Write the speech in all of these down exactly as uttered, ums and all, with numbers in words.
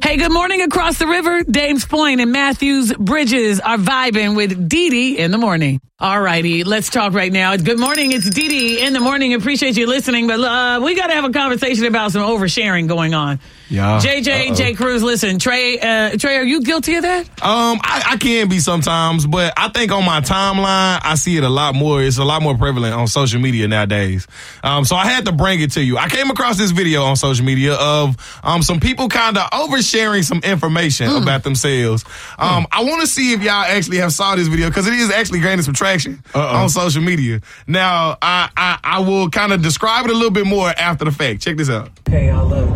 Hey, good morning across the river. Dames Point and Matthews Bridges are vibing with Dee Dee in the morning. All righty, let's talk right now. Good morning, it's Dee Dee in the morning. Appreciate you listening, but uh, we got to have a conversation about some oversharing going on. Yeah. J J, Uh-oh. J. Cruz, listen, Trey, uh, Trey, are you guilty of that? Um, I, I can be sometimes, but I think on my timeline, I see it a lot more. It's a lot more prevalent on social media nowadays. Um, so I had to bring it to you. I came across this video on social media of um some people kind of oversharing some information mm. about themselves. Um, mm. I want to see if y'all actually have saw this video because it is actually gaining some traction Uh-oh. on social media. Now, I I, I will kind of describe it a little bit more after the fact. Check this out. Okay, y'all look.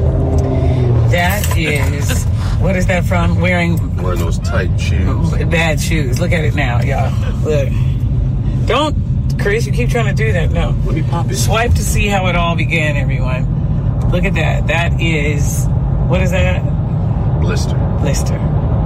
That is, what is that from? Wearing Wearing those tight shoes. Bad shoes. Look at it now, y'all. Look. Don't, Chris, you keep trying to do that. No. Let me pop it. Swipe to see how it all began, everyone. Look at that. That is, what is that? Blister. Blister.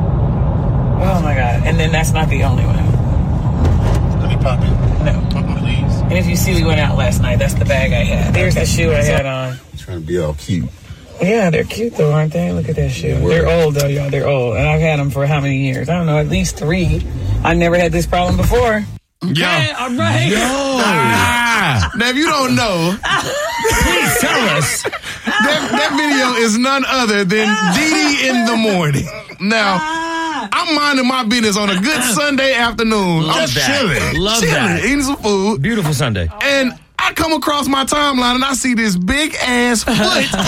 Oh, my God. And then that's not the only one. Let me pop it. No. Please. And if you see, we went out last night. That's the bag I had. There's the shoe I had on. I'm trying to be all cute. Yeah, they're cute though, aren't they? Look at that shoe. They're old though, y'all. They're old. And I've had them for how many years? I don't know, at least three. I never had this problem before. Yeah. Okay, all right. Yo. Ah. Now, if you don't know, please tell us. That, that video is none other than Dee Dee in the morning. Now, I'm minding my business on a good Sunday afternoon. Love I'm that. chilling. Love chilling, that. Eating some food. Beautiful Sunday. And I come across my timeline and I see this big ass foot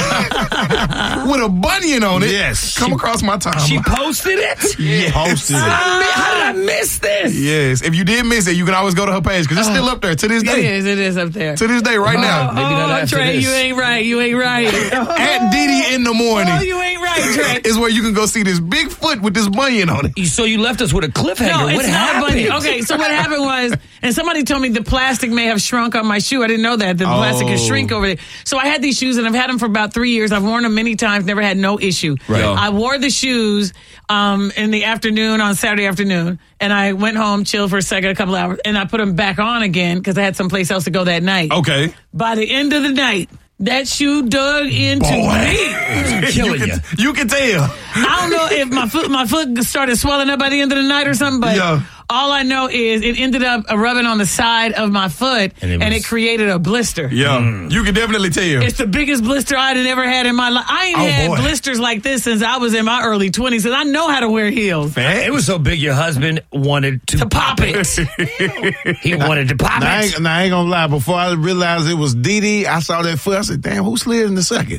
with a bunion on it. Yes. Come she, across my timeline. She posted it? Yeah. Posted it. How did I miss this? Yes. If you did miss it, you can always go to her page because it's still up there to this day. It is. It is up there. To this day, right oh, now. Maybe not oh, after Trey, this. you ain't right. You ain't right. At Dee Dee in the morning. Oh, you ain't right, Trey. Is where you can go see this big foot with this bunion on it. So you left us with a cliffhanger. No, what it's happened? not bunny. Okay, so what happened was, and somebody told me the plastic may have shrunk on my shoe. I didn't know that. The Oh. plastic can shrink over there. So I had these shoes, and I've had them for about three years. I've worn them many times, never had no issue. Right. I wore the shoes um, in the afternoon, on Saturday afternoon, and I went home, chilled for a second, a couple hours, and I put them back on again because I had someplace else to go that night. Okay. By the end of the night, that shoe dug into Boy. me. Killing you, you. can, you can tell. I don't know if my foot my foot started swelling up by the end of the night or something, but Yeah. all I know is it ended up rubbing on the side of my foot, And and it it, was- created a blister. Yeah, mm. you can definitely tell. It's the biggest blister I'd ever had in my life. I ain't Oh, had boy. blisters like this since I was in my early twenties, and I know how to wear heels. Man. It was so big your husband wanted to, To pop it. He wanted to pop Now, I it. ain't, now, I ain't gonna lie. Before I realized it was Dee Dee, I saw that foot. I said, damn, who slid in the second?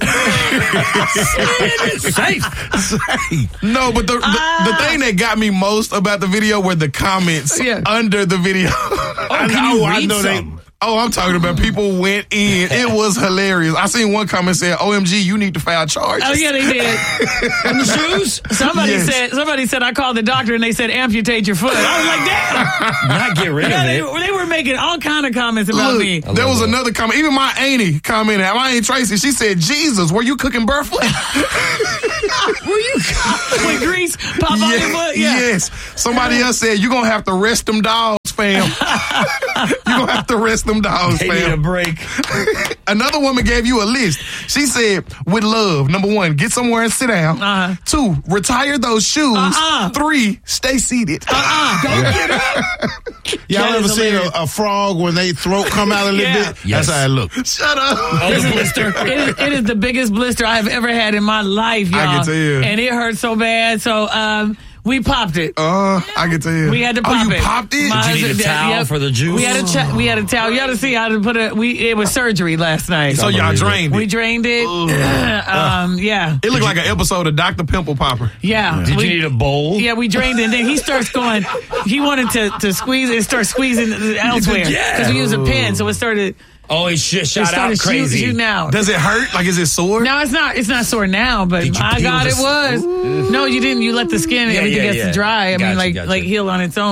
Safe. Safe. No, but the, Ah. the the thing that got me most about the video were the comments Yeah. under the video. Oh, can you I read know they- some? Oh, I'm talking about people went in. It was hilarious. I seen one comment saying, O M G, you need to file charges. Oh yeah, they did. On the shoes? Somebody Yes. said somebody said I called the doctor and they said amputate your foot. I was like, damn. Not get rid Yeah, they, of it. they were making all kind of comments about Look, me. there was that. another comment. Even my auntie commented. My auntie Tracy, she said, Jesus, were you cooking Burfoot? Were you with grease pop on your foot? Yeah. Yes. Somebody else said, you're going to have to rest them dogs, fam. You're going to have to rest them dogs, They need a fam. break. Another woman gave you a list. She said, with love, number one, get somewhere and sit down. Uh-huh. Two, retire those shoes. Uh-uh. Three, stay seated. Uh-uh. Don't get up. Y'all That ever is seen a, hilarious. a frog when they throat come out a little Yeah. bit? Yes. That's how it look. Shut up. Oh, the blister. It is, it is the biggest blister I have ever had in my life, y'all. I can tell you. And it hurt so bad. So um, we popped it. Uh, I can tell you. We had to Oh, pop you it. popped it? My Did you need a husband- towel yep. for the juice? We had a cha- we had a towel. You got to see how to put it. We it was surgery last night. So y'all drained we it. drained it. um, yeah, It looked like an episode of Doctor Pimple Popper. yeah. Did we, you need a bowl? Yeah, we drained it, and then he starts going. He wanted to, to squeeze it, and start squeezing elsewhere Yeah. because we use a pen, so it started. Oh, he sh- It shot started out crazy. shooting out. Does it hurt? Like, is it sore? No, it's not. It's not sore now, but Did you my peel God, the it was. No, you didn't. You let the skin and Yeah, everything yeah, gets yeah. to dry. I Gotcha, mean, like gotcha. like heal on its own. But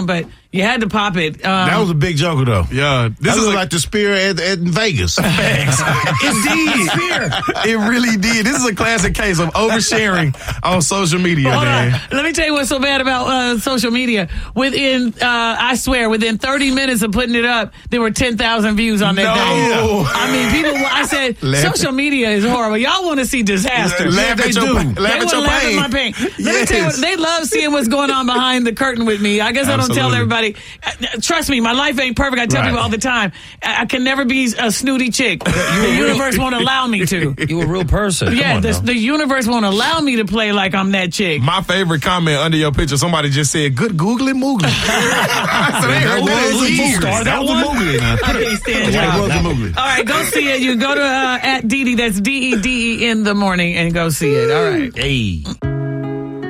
You had to pop it. Um, That was a big joker, though. Yeah, This this is is like the spear at, at Vegas. it did. It really did. This is a classic case of oversharing on social media, Hold man. on. Let me tell you what's so bad about uh, social media. Within, uh, I swear, within thirty minutes of putting it up, there were ten thousand views on that No. day. I mean, people, I said, Laugh- social media is horrible. Y'all want to see disaster. Laugh Yeah, at they your do. pain. Laugh they at want your to laugh pain. at my pain. Let me tell you Yes. what, they love seeing what's going on behind the curtain with me. I guess I don't tell Absolutely. everybody. Uh, Trust me, my life ain't perfect. I tell Right. people all the time. I, I can never be a snooty chick. The universe won't allow me to. You a real person. Come Yeah, on the, now. the universe won't allow me to play like I'm that chick. My favorite comment under your picture, somebody just said, "Good googly moogly." So they heard that was a years. movie. Start That was a one? movie. Now. I can't stand That y'all. was a movie. All right, go see it. You go to uh, at Dee Dee. That's D E D E in the morning and go see it. All right. Hey.